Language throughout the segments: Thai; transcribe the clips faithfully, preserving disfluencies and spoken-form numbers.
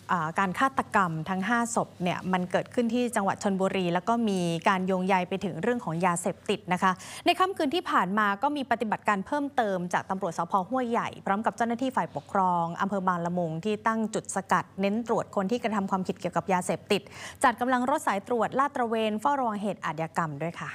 การฆาตกรรมทั้งห้าศพเนี่ยมันเกิดขึ้นที่จังหวัดชลบุรีแล้วก็มีการโยงใยไปถึงเรื่องของยาเสพติดนะคะในค่ำคืนที่ผ่านมาก็มีปฏิบัติการเพิ่มเติมจากตำรวจสภ.ห้วยใหญ่พร้อมกับเจ้าหน้าที่ฝ่ายปกครองอำเภอบางละมุงที่ตั้งจุดสกัดเน้นตรวจคนที่กระทำความผิดเกี่ยวกับยาเสพติดจัดกำลังรถสายตรวจลาดตระเวนเฝ้าระวังเหตุอาชญากรรมด้วยค่ะ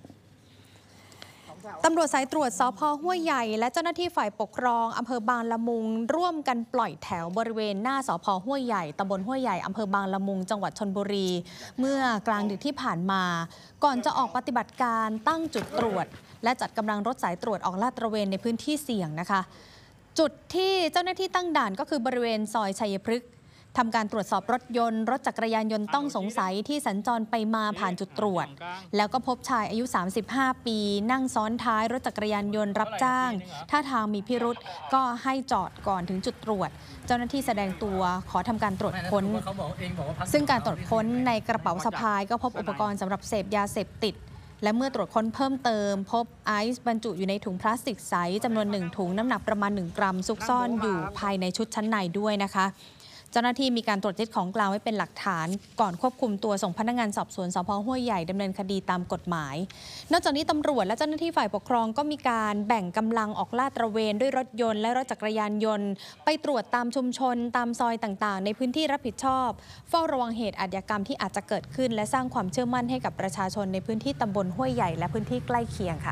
ตำรวจสายตรวจสภ.ห้วยใหญ่และเจ้าหน้าที่ฝ่ายปกครองอำเภอบางละมุงร่วมกันปล่อยแถวบริเวณหน้าสภ.ห้วยใหญ่ตำบลห้วยใหญ่อำเภอบางละมุงจังหวัดชลบุรีเมื่อกลางดึกที่ผ่านมาก่อนจะออกปฏิบัติการตั้งจุดตรวจและจัดกำลังรถสายตรวจออกลาดตระเวนในพื้นที่เสี่ยงนะคะจุดที่เจ้าหน้าที่ตั้งด่านก็คือบริเวณซอยชัยพฤกษ์ทำการตรวจสอบรถยนต์รถจักรยานยนต์ต้องสงสัยที่สัญจรไปมาผ่านจุดตรวจแล้วก็พบชายอายุสามสิบห้าปีนั่งซ้อนท้ายรถจักรยานยนต์รับจ้างท่าทางมีพิรุธก็ให้จอดก่อนถึงจุดตรวจเจ้าหน้าที่แสดงตัวขอทำการตรวจค้นซึ่งการตรวจค้นในกระเป๋าสะพายก็พบอุปกรณ์สำหรับเสพยาเสพติดและเมื่อตรวจค้นเพิ่มเติมพบไอซ์บรรจุอยู่ในถุงพลาสติกใสจำนวนหนึ่งถุงน้ำหนักประมาณหนึ่งกรัมซุกซ่อนอยู่ภายในชุดชั้นในด้วยนะคะเจ้าหน้าที่มีการตรวจยึดของกลางไว้เป็นหลักฐานก่อนควบคุมตัวส่งพนักงานสอบสวนสภ.ห้วยใหญ่ดำเนินคดีตามกฎหมายนอกจากนี้ตำรวจและเจ้าหน้าที่ฝ่ายปกครองก็มีการแบ่งกำลังออกลาดตระเวนด้วยรถยนต์และรถจักรยานยนต์ไปตรวจตามชุมชนตามซอยต่างๆในพื้นที่รับผิดชอบเฝ้าระวังเหตุอาชญากรรมที่อาจจะเกิดขึ้นและสร้างความเชื่อมั่นให้กับประชาชนในพื้นที่ตำบลห้วยใหญ่และพื้นที่ใกล้เคียงค่ะ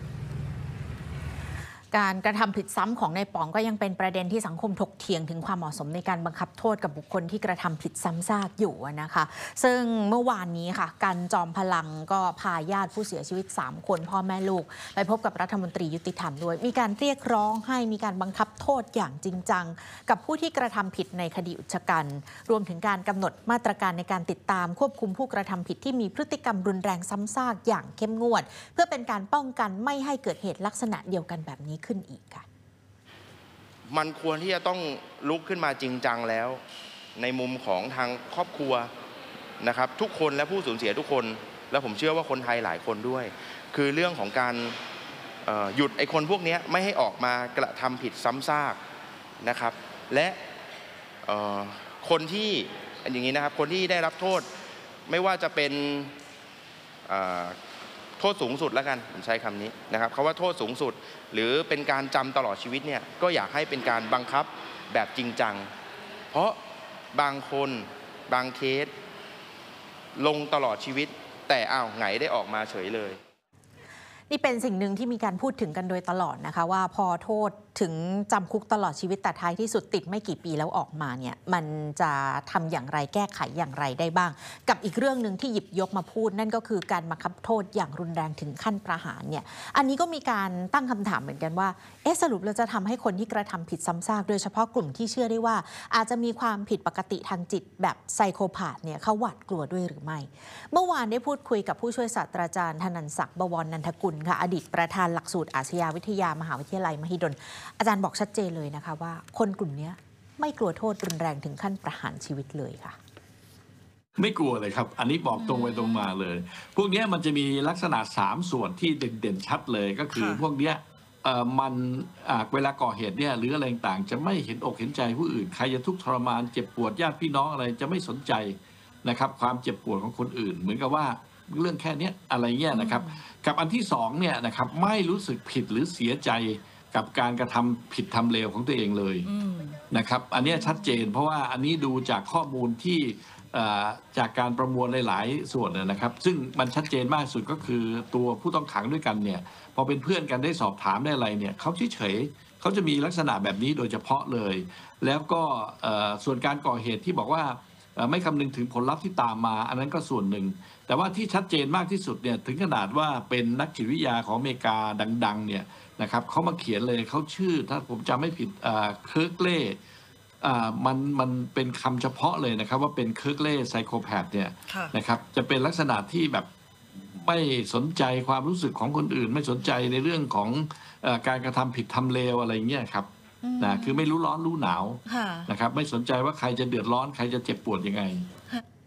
การกระทำผิดซ้ำของนายป๋องก็ยังเป็นประเด็นที่สังคมถกเถียงถึงความเหมาะสมในการบังคับโทษกับบุคคลที่กระทำผิดซ้ำซากอยู่นะคะซึ่งเมื่อวานนี้ค่ะกันจอมพลังก็พาญาติผู้เสียชีวิตสามคนพ่อแม่ลูกไปพบกับรัฐมนตรียุติธรรมด้วยมีการเรียกร้องให้มีการบังคับโทษอย่างจริงจังกับผู้ที่กระทำผิดในคดีอุกชะกันรวมถึงการกำหนดมาตรการในการติดตามควบคุมผู้กระทำผิดที่มีพฤติกรรมรุนแรงซ้ำซากอย่างเข้มงวดเพื่อเป็นการป้องกันไม่ให้เกิดเหตุลักษณะเดียวกันแบบนี้ขึ้นอีกค่ะมันควรที่จะต้องลุกขึ้นมาจริงจังแล้วในมุมของทางครอบครัวนะครับทุกคนและผู้สูญเสียทุกคนและผมเชื่อว่าคนไทยหลายคนด้วยคือเรื่องของการหยุดไอ้คนพวกนี้ไม่ให้ออกมากระทำผิดซ้ำซากนะครับและคนที่อย่างนี้นะครับคนที่ได้รับโทษไม่ว่าจะเป็นโทษสูงสุดแล้วกันผมใช้คำนี้นะครับคำว่าโทษสูงสุดหรือเป็นการจำตลอดชีวิตเนี่ยก็อยากให้เป็นการบังคับแบบจริงจังเพราะบางคนบางเคสลงตลอดชีวิตแต่อ้าวไงได้ออกมาเฉยเลยนี่เป็นสิ่งหนึ่งที่มีการพูดถึงกันโดยตลอดนะคะว่าพอโทษถึงจำคุกตลอดชีวิตแต่ท้ายที่สุดติดไม่กี่ปีแล้วออกมาเนี่ยมันจะทำอย่างไรแก้ไขอย่างไรได้บ้างกับอีกเรื่องหนึ่งที่หยิบยกมาพูดนั่นก็คือการบังคับโทษอย่างรุนแรงถึงขั้นประหารเนี่ยอันนี้ก็มีการตั้งคำถามเหมือนกันว่าเอ๊ะสรุปเราจะทำให้คนที่กระทำผิดซ้ำซากโดยเฉพาะกลุ่มที่เชื่อได้ว่าอาจจะมีความผิดปกติทางจิตแบบไซโคพาธเนี่ยเขาหวาดกลัวด้วยหรือไม่เมื่อวานได้พูดคุยกับผู้ช่วยศาสตราจารย์ธนันศักดิ์บวรนันทกุลค่ะอดีตประธานหลักสูตรอาชญาวิทยามหาวิทยาลัยมหิดลอาจารย์บอกชัดเจนเลยนะคะว่าคนกลุ่มนี้ไม่กลัวโทษรุนแรงถึงขั้นประหารชีวิตเลยค่ะไม่กลัวเลยครับอันนี้บอกตรงไปตรงมาเลยพวกนี้มันจะมีลักษณะสามส่วนที่เด่นๆชัดเลยก็คือพวกนี้มันเวลาก่อเหตุเนี่ยหรืออะไรต่างจะไม่เห็นอกเห็นใจผู้อื่นใครจะทุกข์ทรมานเจ็บปวดญาติพี่น้องอะไรจะไม่สนใจนะครับความเจ็บปวดของคนอื่นเหมือนกับว่าเรื่องแค่นี้อะไรเงี้ยนะครับกับอันที่สองเนี่ยนะครับไม่รู้สึกผิดหรือเสียใจกับการกระทำผิดทำเลวของตัวเองเลยนะครับอันนี้ชัดเจนเพราะว่าอันนี้ดูจากข้อมูลที่จากการประมวลหลายๆส่วนนะครับซึ่งมันชัดเจนมากสุดก็คือตัวผู้ต้องขังด้วยกันเนี่ยพอเป็นเพื่อนกันได้สอบถามได้อะไรเนี่ยเขาเฉยๆเขาจะมีลักษณะแบบนี้โดยเฉพาะเลยแล้วก็ส่วนการก่อเหตุที่บอกว่าไม่คำนึงถึงผลลัพธ์ที่ตามมาอันนั้นก็ส่วนหนึ่งแต่ว่าที่ชัดเจนมากที่สุดเนี่ยถึงขนาดว่าเป็นนักจิตวิทยาของอเมริกาดังๆเนี่ยนะครับเขามาเขียนเลยเขาชื่อถ้าผมจำไม่ผิดเคิร์กเล่มันมันเป็นคำเฉพาะเลยนะครับว่าเป็นเคิร์กเล่ไซโคแพธเนี่ยนะครับจะเป็นลักษณะที่แบบไม่สนใจความรู้สึกของคนอื่นไม่สนใจในเรื่องของการกระทำผิดทำเลวอะไรเงี้ยครับนะคือไม่รู้ร้อนรู้หนาวนะครับไม่สนใจว่าใครจะเดือดร้อนใครจะเจ็บปวดยังไง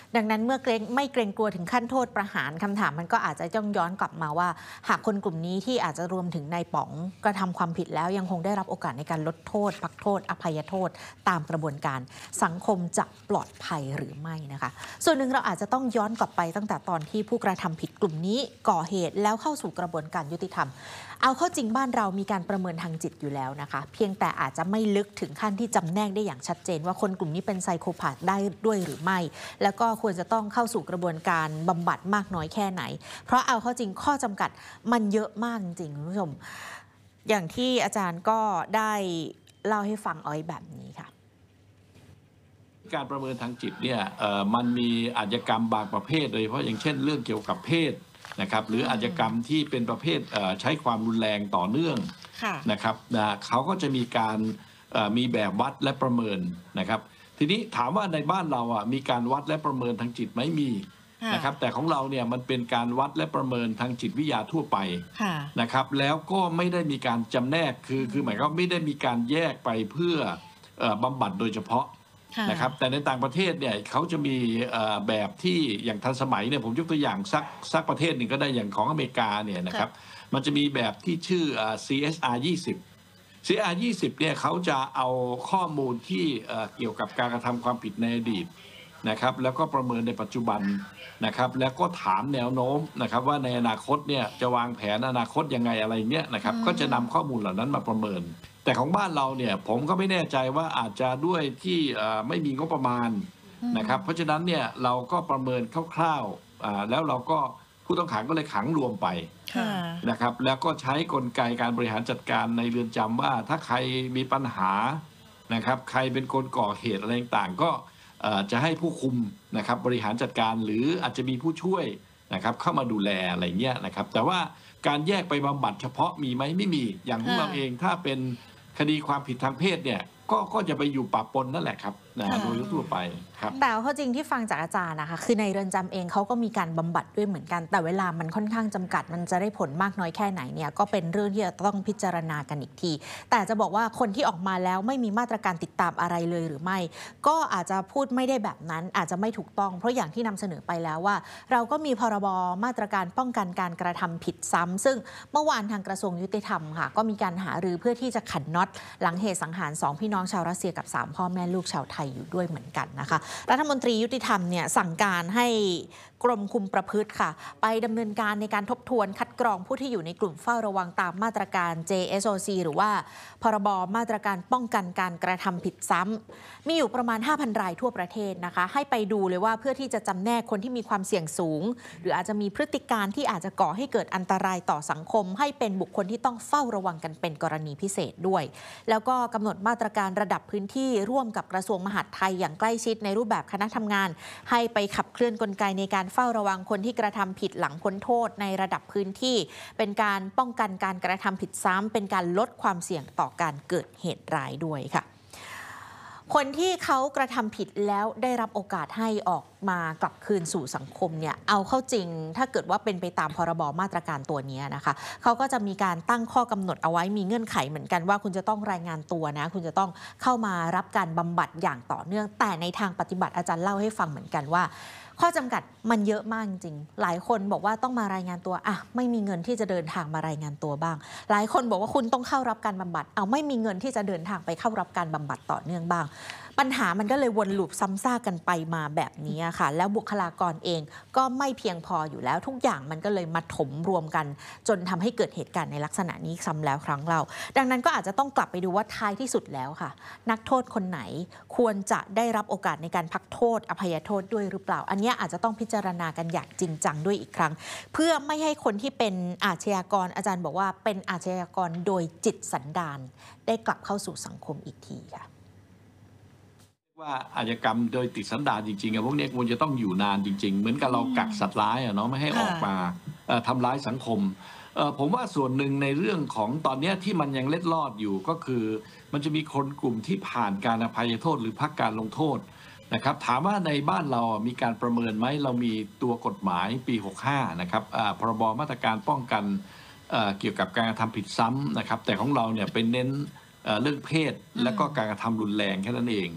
ดังนั้นเมื่อเกรงไม่เกรงกลัวถึงขั้นโทษประหารคำถามมันก็อาจจะต้องย้อนกลับมาว่าหากคนกลุ่มนี้ที่อาจจะรวมถึงนายป๋องกระทำความผิดแล้วยังคงได้รับโอกาสในการลดโทษพักโทษอภัยโทษตามกระบวนการสังคมจะปลอดภัยหรือไม่นะคะส่วนหนึ่งเราอาจจะต้องย้อนกลับไปตั้งแต่ตอนที่ผู้กระทำผิดกลุ่มนี้ก่อเหตุแล้วเข้าสู่กระบวนการยุติธรรมเอาเข้าจริงบ้านเรามีการประเมินทางจิตอยู่แล้วนะคะเพียงแต่อาจจะไม่ลึกถึงขั้นที่จำแนกได้อย่างชัดเจนว่าคนกลุ่มนี้เป็นไซโคพาธได้ด้วยหรือไม่แล้วก็ควรจะต้องเข้าสู่กระบวนการบำบัดมากน้อยแค่ไหนเพราะเอาเข้าจริงข้อจำกัดมันเยอะมากจริงๆคุณผู้ชมอย่างที่อาจารย์ก็ได้เล่าให้ฟังเอาไว้แบบนี้ค่ะการประเมินทางจิตเนี่ยมันมีอาชญากรรมบางประเภทโดยเฉพาะอย่างเช่นเรื่องเกี่ยวกับเพศนะครับหรืออาชญากรรมที่เป็นประเภทใช้ความรุนแรงต่อเนื่องนะครับนะเขาก็จะมีการมีแบบวัดและประเมินนะครับทีนี้ถามว่าในบ้านเราอ่ะมีการวัดและประเมินทางจิตไหมมีนะครับแต่ของเราเนี่ยมันเป็นการวัดและประเมินทางจิตวิทยาทั่วไปนะครับแล้วก็ไม่ได้มีการจำแนกคือคือหมายความไม่ได้มีการแยกไปเพื่อบำบัดโดยเฉพาะนะครับแต่ในต่างประเทศเนี่ยเขาจะมีแบบที่อย่างทันสมัยเนี่ยผมยกตัวอย่างสักสักประเทศหนึ่งก็ได้อย่างของอเมริกาเนี่ยนะครับมันจะมีแบบที่ชื่อ ซี เอส อาร์ ยี่สิบ ซี เอส อาร์ ยี่สิบเนี่ยเขาจะเอาข้อมูลที่เกี่ยวกับการกระทำความผิดในอดีตนะครับแล้วก็ประเมินในปัจจุบันนะครับแล้วก็ถามแนวโน้มนะครับว่าในอนาคตเนี่ยจะวางแผนอนาคตยังไงอะไรเนี้ยนะครับก็จะนำข้อมูลเหล่านั้นมาประเมินแต่ของบ้านเราเนี่ยผมก็ไม่แน่ใจว่าอาจจะด้วยที่ไม่มีงบประมาณนะครับเพราะฉะนั้นเนี่ยเราก็ประเมินคร่าวๆแล้วเราก็ผู้ต้องขังก็เลยขังรวมไปนะครับแล้วก็ใช้กลไกการบริหารจัดการในเรือนจำว่าถ้าใครมีปัญหานะครับใครเป็นคนก่อเหตุอะไรต่างๆก็จะให้ผู้คุมนะครับบริหารจัดการหรืออาจจะมีผู้ช่วยนะครับเข้ามาดูแลอะไรเงี้ยนะครับแต่ว่าการแยกไปบำบัดเฉพาะมีไหมไม่มีอย่างของเราเองถ้าเป็นคดีความผิดทางเพศเนี่ยก็ก็จะไปอยู่ปะปนนั่นแหละครับนะโดยทั่วไปครับแต่ข้อจริงที่ฟังจากอาจารย์นะคะคือในเรือนจำเองเขาก็มีการบำบัดด้วยเหมือนกันแต่เวลามันค่อนข้างจำกัดมันจะได้ผลมากน้อยแค่ไหนเนี่ยก็เป็นเรื่องที่จะต้องพิจารณากันอีกทีแต่จะบอกว่าคนที่ออกมาแล้วไม่มีมาตรการติดตามอะไรเลยหรือไม่ก็อาจจะพูดไม่ได้แบบนั้นอาจจะไม่ถูกต้องเพราะอย่างที่นำเสนอไปแล้วว่าเราก็มีพรบมาตรการป้องกันการกระทำผิดซ้ำซึ่งเมื่อวานทางกระทรวงยุติธรรมค่ะก็มีการหารือเพื่อที่จะขันน็อตหลังเหตุสังหารสองพี่น้องชาวรัสเซียกับสามพ่อแม่ลูกชาวไทยอยู่ด้วยเหมือนกันนะคะรัฐมนตรียุติธรรมเนี่ยสั่งการให้กรมคุมประพฤติค่ะไปดำเนินการในการทบทวนคัดกรองผู้ที่อยู่ในกลุ่มเฝ้าระวังตามมาตรการ เจ เอส โอ ซี หรือว่าพรบมาตรการป้องกันการกระทำผิดซ้ำมีอยู่ประมาณ ห้าพัน รายทั่วประเทศนะคะให้ไปดูเลยว่าเพื่อที่จะจำแนกคนที่มีความเสี่ยงสูงหรืออาจจะมีพฤติการที่อาจจะก่อให้เกิดอันตรายต่อสังคมให้เป็นบุคคลที่ต้องเฝ้าระวังกันเป็นกรณีพิเศษด้วยแล้วก็กำหนดมาตรการระดับพื้นที่ร่วมกับกระทรวงมหาดไทยอย่างใกล้ชิดในรูปแบบคณะทำงานให้ไปขับเคลื่อนกลไกในการเฝ้าระวังคนที่กระทำผิดหลังพ้นโทษในระดับพื้นที่เป็นการป้องกันการกระทำผิดซ้ำเป็นการลดความเสี่ยงต่อการเกิดเหตุร้ายด้วยค่ะคนที่เขากระทำผิดแล้วได้รับโอกาสให้ออกมากลับคืนสู่สังคมเนี่ยเอาเข้าจริงถ้าเกิดว่าเป็นไปตามพรบมาตรการตัวนี้นะคะเขาก็จะมีการตั้งข้อกำหนดเอาไว้มีเงื่อนไขเหมือนกันว่าคุณจะต้องรายงานตัวนะคุณจะต้องเข้ามารับการบำบัดอย่างต่อเนื่องแต่ในทางปฏิบัติอาจารย์เล่าให้ฟังเหมือนกันว่าข้อจำกัดมันเยอะมากจริงหลายคนบอกว่าต้องมารายงานตัวอ่ะไม่มีเงินที่จะเดินทางมารายงานตัวบ้างหลายคนบอกว่าคุณต้องเข้ารับการบำบัดเอาไม่มีเงินที่จะเดินทางไปเข้ารับการบำบัดต่อเนื่องบ้างปัญหามันก็เลยวนลูปซ้ำซากกันไปมาแบบนี้ค่ะแล้วบุคลากรเองก็ไม่เพียงพออยู่แล้วทุกอย่างมันก็เลยมาถมรวมกันจนทำให้เกิดเหตุการณ์ในลักษณะนี้ซ้ำแล้วครั้งเล่าดังนั้นก็อาจจะต้องกลับไปดูว่าท้ายที่สุดแล้วค่ะนักโทษคนไหนควรจะได้รับโอกาสในการพักโทษอภัยโทษด้วยหรือเปล่าอันนี้อาจจะต้องพิจารณากันอย่างจริงจังด้วยอีกครั้งเพื่อไม่ให้คนที่เป็นอาชญากรอาจารย์บอกว่าเป็นอาชญากรโดยจิตสันดานได้กลับเข้าสู่สังคมอีกทีค่ะว่าอาชญากรรมโดยติดสันดานจริงๆพวกนี้ควรจะต้องอยู่นานจริงๆเหมือนกับเรากักสัตว์ร้ายอะเนาะไม่ให้ออกมาทำร้ายสังคมผมว่าส่วนหนึ่งในเรื่องของตอนนี้ที่มันยังเล็ดลอดอยู่ก็คือมันจะมีคนกลุ่มที่ผ่านการอภัยโทษหรือพักการลงโทษนะครับถามว่าในบ้านเรามีการประเมินไหมเรามีตัวกฎหมายปีหกสิบห้านะครับพรบมาตรการป้องกันเกี่ยวกับการกระทำผิดซ้ำนะครับแต่ของเราเนี่ยเป็นเน้นเรื่องเพศและก็การกระทำรุนแรงแค่นั้นเอง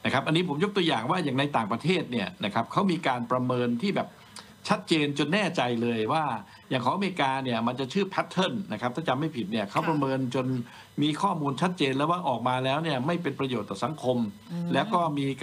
นะครับอันนี้ผมยกตัวอย่างว่าอย่างในต่างประเทศเนี่ยนะครับเขามีการประเมินที่แบบชัดเจนจนแน่ใจเลยว่าอย่างของอเมริกาเนี่ยมันจะชื่อแพทเทิร์นนะครับถ้าจำไม่ผิดเนี่ยเขาประเมินจนมีข้อมูลชัดเจนแล้วว่าออกมาแล้วเนี่ยไม่เป็นประโยชน์ต่อสังคมแล้วก็มี